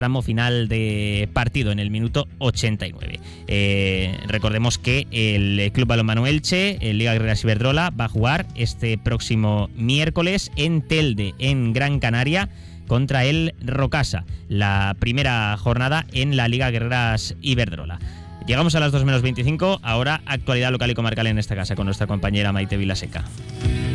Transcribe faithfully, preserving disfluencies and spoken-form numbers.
tramo final de partido en el minuto ochenta y nueve. Eh, recordemos que el Club Balonmano Elche, el Liga Guerreras Iberdrola, va a jugar este próximo miércoles en Telde, en Gran Canaria, contra el Rocasa, la primera jornada en la Liga Guerreras Iberdrola. Llegamos a las dos menos veinticinco, ahora actualidad local y comarcal en esta casa con nuestra compañera Maite Vilaseca.